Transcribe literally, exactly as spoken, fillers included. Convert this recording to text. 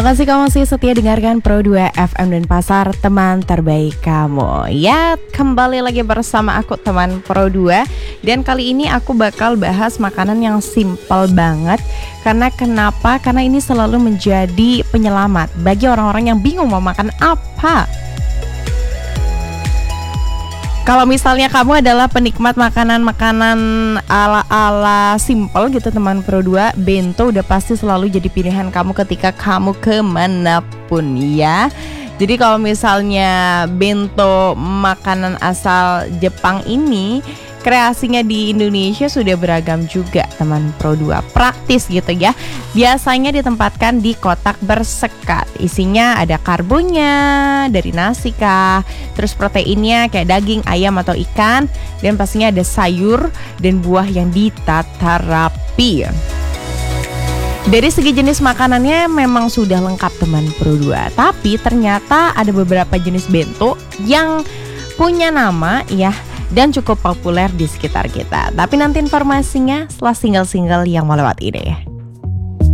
Terima kasih kamu masih setia dengarkan Pro dua F M dan Pasar, teman terbaik kamu. Ya, kembali lagi bersama aku teman Pro dua. Dan kali ini aku bakal bahas makanan yang simple banget. Karena kenapa? Karena ini selalu menjadi penyelamat bagi orang-orang yang bingung mau makan apa. Kalau misalnya kamu adalah penikmat makanan-makanan ala-ala simple gitu teman Pro dua, bento udah pasti selalu jadi pilihan kamu ketika kamu kemanapun ya. Jadi kalau misalnya bento makanan asal Jepang ini, kreasinya di Indonesia sudah beragam juga teman Pro dua. Praktis gitu ya. Biasanya ditempatkan di kotak bersekat. Isinya ada karbonya dari nasi kah, terus proteinnya kayak daging, ayam atau ikan, dan pastinya ada sayur dan buah yang ditata rapi. Dari segi jenis makanannya memang sudah lengkap teman Pro dua. Tapi ternyata ada beberapa jenis bento yang punya nama ya dan cukup populer di sekitar kita. Tapi nanti informasinya setelah single-single yang mau lewat ini.